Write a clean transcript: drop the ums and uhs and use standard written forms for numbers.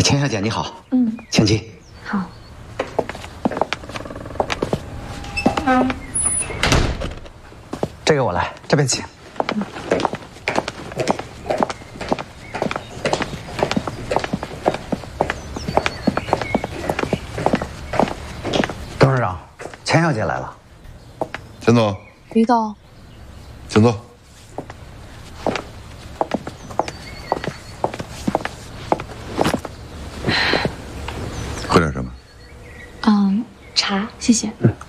钱小姐你好，请进。 好。 这个我来，这边请。董事长，钱小姐来了。 钱总， 李董， 请坐。喝点什么？ 茶，谢谢。